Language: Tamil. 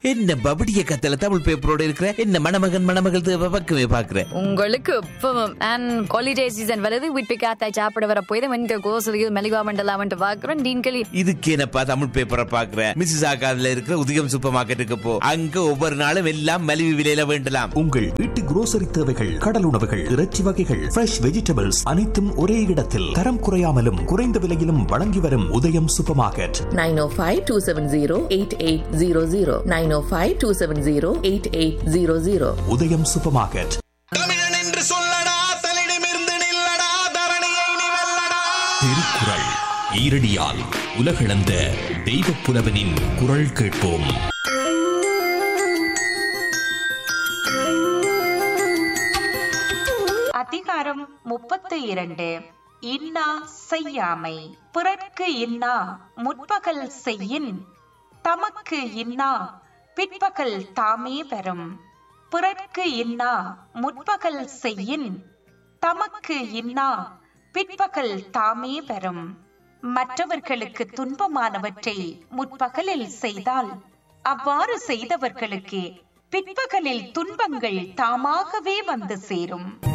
என்ன பபடிய கத்தல தமிழ் பேப்பரோட இருக்கிற என்ன மணமகன் பக்கமே பாக்குறேன். உங்களுக்கு இப்பவும் அண்ட் ஹாலிடே சீசன் வருது, வீட்டு காத்தாய் சாப்பிட வர போய் தான் இந்த கோசலியில் மெலிவா மண்டலாமன்ட்டு பாக்குறேன். டீன்களி இதுக்கு என்னப்பா தமிழ் பேப்பரை பாக்குறேன். மிஸ்ஸஸ் ஆகாதுல இருக்கிற உதயம் சூப்பர் மார்க்கெட்டுக்கு போ, அங்க ஒவ்வொரு நாளும் எல்லாம் மலிவு விலையில வேண்டலாம். உங்கள் வீட்டு குரோசரி தேவைகள், கடல் உணவுகள், இறைச்சி வகைகள், ஃப்ரெஷ் வெஜிடபிள்ஸ் அனைத்தும் ஒரே இடத்தில் தரம் குறையாமலும் குறைந்த விலையிலும் வழங்கி வரும் உதயம் சூப்பர் மார்க்கெட். 905-270-8800 905-270-8800 உதயம் சூப்பர் மார்க்கெட். தமிழன் என்று சொல்லடா, தலிடமிருந்து நில்லடா, தரணியை நீ வெல்லடா. திருக்குறள் ஈரடியால் உலகளந்த தெய்வப் புலவனின் குரல் கேட்போம். அதிகாரம் 32. இன்னா செய்யாமை. பிறர்க்கு இன்னா முற்பகல் செய்யின், தமக்கு இன்னா பிற்பகல் தாமே பெறும். பிறர்க்கு இன்னா முற்பகல் செய்யின், தமக்கு இன்னா பிற்பகல் தாமே பெறும். மற்றவர்களுக்கு துன்பமானவற்றை முற்பகலில் செய்தால் அவ்வாறு செய்தவர்களுக்கு பிற்பகலில் துன்பங்கள் தாமாகவே வந்து சேரும்.